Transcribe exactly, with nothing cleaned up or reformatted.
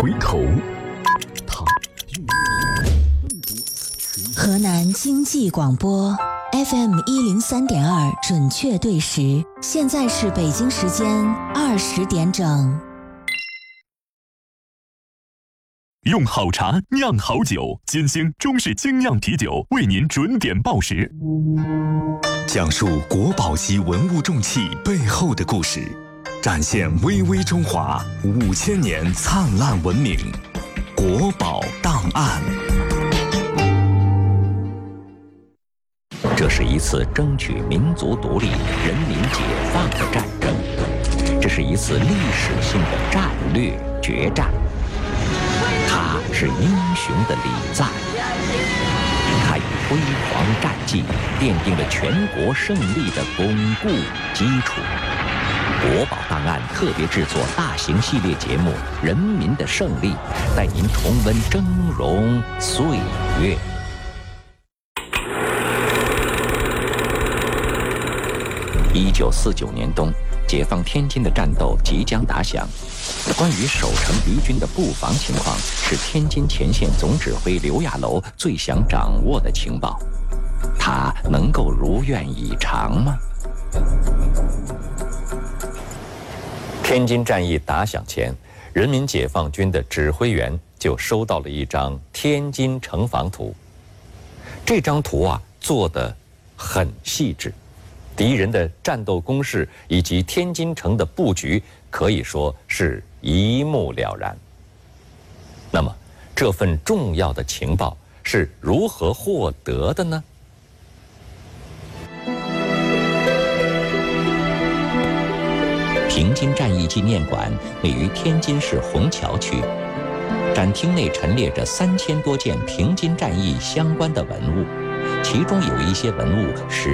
回头。 河南经济广播 F M 一零三点二准确对时，现在是北京时间二十点整。 用好茶酿好酒，金星中式精酿啤酒为您准点报时。 讲述国宝级文物重器背后的故事，展现巍巍中华五千年灿烂文明。国宝档案。 这是一次争取民族独立、人民解放的战争，这是一次历史性的战略决战。他是英雄的礼赞，他以辉煌战绩奠定了全国胜利的巩固基础。国宝档案特别制作大型系列节目《人民的胜利》，带您重温峥嵘岁月。一九四九年冬，解放天津的战斗即将打响。关于守城敌军的布防情况，是天津前线总指挥刘亚楼最想掌握的情报。他能够如愿以偿吗？天津战役打响前，人民解放军的指挥员就收到了一张天津城防图。这张图啊，做得很细致。敌人的战斗攻势以及天津城的布局可以说是一目了然。那么，这份重要的情报是如何获得的呢？平津战役纪念馆位于天津市虹桥区，展厅内陈列着三千多件平津战役相关的文物，其中有一些文物是